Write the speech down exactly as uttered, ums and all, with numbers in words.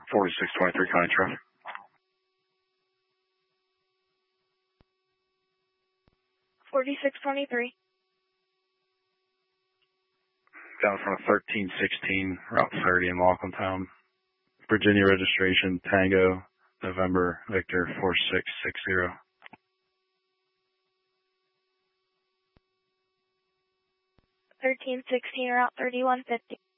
forty-six twenty-three County traffic. forty-six twenty-three. Down in front of thirteen sixteen, Route thirty in Lachlantown. Virginia registration, Tango, November, Victor, four six six zero. thirteen sixteen, Route thirty-one fifty.